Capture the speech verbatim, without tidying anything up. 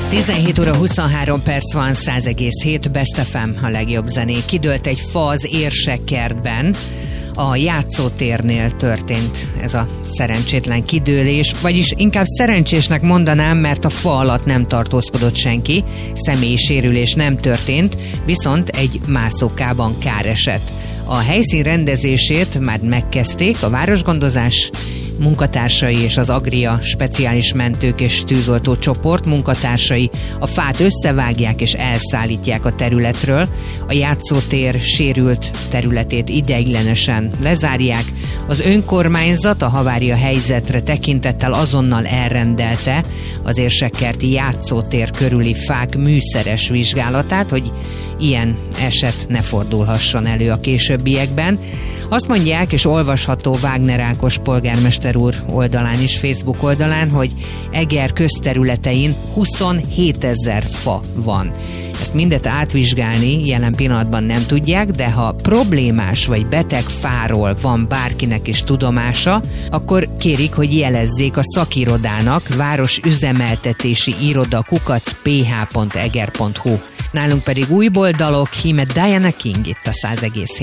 tizenhét óra huszonhárom perc van, száz egész hét Best ef em, a legjobb zenék. Kidőlt egy fa az Érsekkertben, a játszótérnél történt ez a szerencsétlen kidőlés, vagyis inkább szerencsésnek mondanám, mert a fa alatt nem tartózkodott senki, személyi sérülés nem történt, viszont egy mászókában kár esett. A helyszín rendezését már megkezdték, a városgondozás munkatársai és az Agria speciális mentők és tűzoltó csoport munkatársai a fát összevágják és elszállítják a területről. A játszótér sérült területét ideiglenesen lezárják. Az önkormányzat a havária helyzetre tekintettel azonnal elrendelte az érsekkerti játszótér körüli fák műszeres vizsgálatát, hogy ilyen eset ne fordulhasson elő a későbbiekben. Azt mondják, és olvasható Wagner Ákos polgármester úr oldalán is, Facebook oldalán, hogy Eger közterületein huszonhétezer fa van. Ezt mindet átvizsgálni jelen pillanatban nem tudják, de ha problémás vagy beteg fáról van bárkinek is tudomása, akkor kérik, hogy jelezzék a szakirodának, városüzemeltetési iroda kukac ph pont eger pont hu. Nálunk pedig újból dalok, híme Diana King itt a száz egész hét.